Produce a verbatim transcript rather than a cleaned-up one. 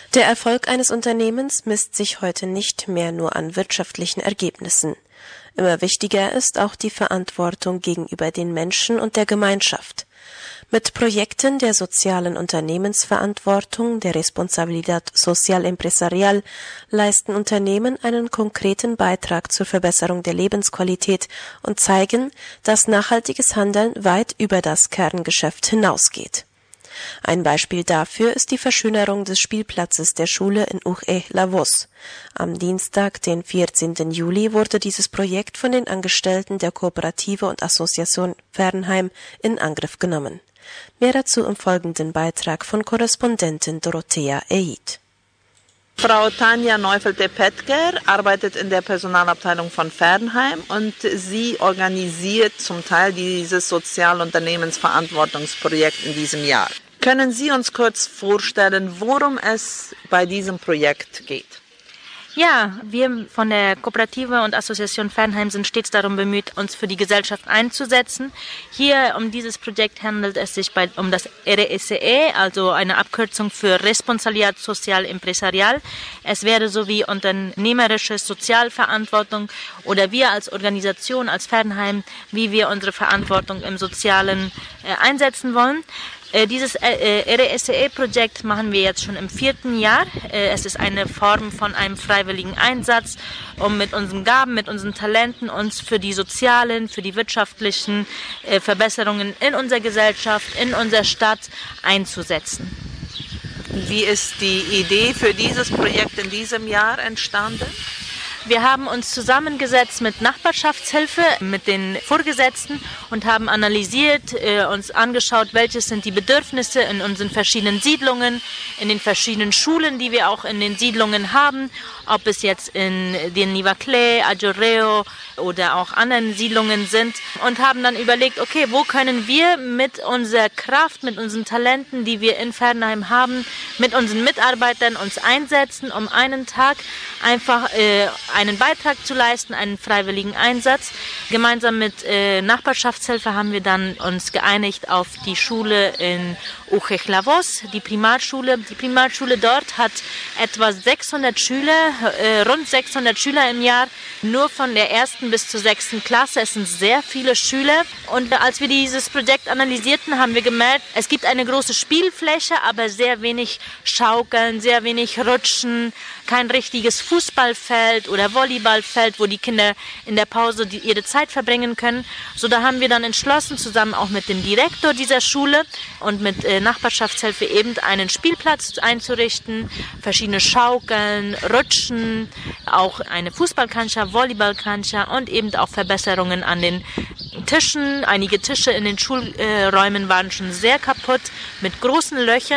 Der Erfolg eines Unternehmens misst sich heute nicht mehr nur an wirtschaftlichen Ergebnissen. Immer wichtiger ist auch die Verantwortung gegenüber den Menschen und der Gemeinschaft. Mit Projekten der sozialen Unternehmensverantwortung, der Responsabilidad Social Empresarial, leisten Unternehmen einen konkreten Beitrag zur Verbesserung der Lebensqualität und zeigen, dass nachhaltiges Handeln weit über das Kerngeschäft hinausgeht. Ein Beispiel dafür ist die Verschönerung des Spielplatzes der Schule in Uj-e-La-Voz. Am Dienstag, den vierzehnten Juli, wurde dieses Projekt von den Angestellten der Kooperative und Association Fernheim in Angriff genommen. Mehr dazu im folgenden Beitrag von Korrespondentin Dorothea Eid. Frau Tanja Neufeld-de-Petker arbeitet in der Personalabteilung von Fernheim und sie organisiert zum Teil dieses Sozialunternehmensverantwortungsprojekt in diesem Jahr. Können Sie uns kurz vorstellen, worum es bei diesem Projekt geht? Ja, wir von der Kooperative und Association Fernheim sind stets darum bemüht, uns für die Gesellschaft einzusetzen. Hier um dieses Projekt handelt es sich bei, um das R S E, also eine Abkürzung für Responsabilidad Social Empresarial. Es wäre sowie unternehmerische Sozialverantwortung oder wir als Organisation, als Fernheim, wie wir unsere Verantwortung im Sozialen äh, einsetzen wollen. Dieses R S E-Projekt machen wir jetzt schon im vierten Jahr. Es ist eine Form von einem freiwilligen Einsatz, um mit unseren Gaben, mit unseren Talenten uns für die sozialen, für die wirtschaftlichen Verbesserungen in unserer Gesellschaft, in unserer Stadt einzusetzen. Wie ist die Idee für dieses Projekt in diesem Jahr entstanden? Wir haben uns zusammengesetzt mit Nachbarschaftshilfe, mit den Vorgesetzten und haben analysiert, äh, uns angeschaut, welches sind die Bedürfnisse in unseren verschiedenen Siedlungen, in den verschiedenen Schulen, die wir auch in den Siedlungen haben, ob es jetzt in den Nivaclé, Ajorreo oder auch anderen Siedlungen sind und haben dann überlegt, okay, wo können wir mit unserer Kraft, mit unseren Talenten, die wir in Fernheim haben, mit unseren Mitarbeitern uns einsetzen, um einen Tag einfach äh, einen Beitrag zu leisten, einen freiwilligen Einsatz. Gemeinsam mit äh, Nachbarschaftshilfe haben wir dann uns geeinigt auf die Schule in Uj-e-La-Voz, die Primarschule. Die Primarschule dort hat etwa sechshundert Schüler, äh, rund sechshundert Schüler im Jahr, nur von der ersten bis zur sechsten Klasse. Es sind sehr viele Schüler. Und äh, als wir dieses Projekt analysierten, haben wir gemerkt, es gibt eine große Spielfläche, aber sehr wenig Schaukeln, sehr wenig Rutschen, kein richtiges Fußballfeld oder Volleyballfeld, wo die Kinder in der Pause die, ihre Zeit verbringen können. So, da haben wir dann entschlossen, zusammen auch mit dem Direktor dieser Schule und mit äh, Nachbarschaftshilfe eben einen Spielplatz einzurichten, verschiedene Schaukeln, Rutschen, auch eine Fußballkancha, Volleyballkancha und eben auch Verbesserungen an den Tischen. Einige Tische in den Schulräumen waren schon sehr kaputt mit großen Löchern.